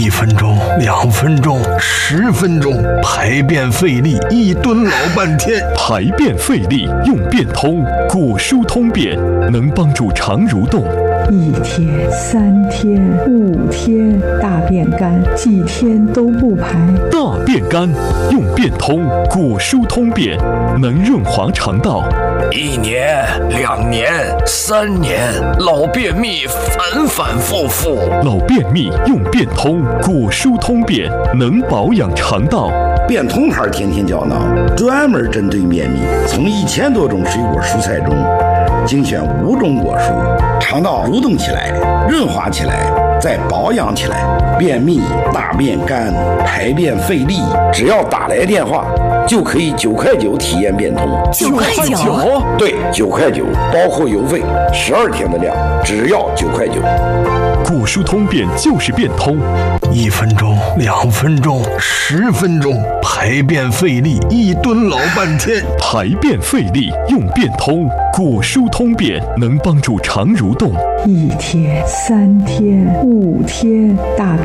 1分钟、2分钟、10分钟，排便费力，一蹲老半天。 排便费力用便通，果蔬通便能帮助肠蠕动。 1天、3天、5天，大便干，几天都不排。 大便干用便通，果蔬通便能润滑肠道。 1年、2年、3年，老便秘反反复复。 老便秘用便通，果蔬通便能保养肠道。 便通牌天天胶囊专门针对便秘，从1000多种水果蔬菜中精选5种果蔬，肠道蠕动起来，润滑起来，再保养起来。便秘、大便干、排便费力，只要打来电话就可以9块9体验便通。 9块9？ 对，9块9，包括邮费，12天的量，只要9块9。 果蔬通便就是便通 ，1分钟、2分钟、10分钟，排便费力，一蹲老半天。 排便费力用便通，果蔬通便能帮助肠蠕动。 1天、3天、5天，大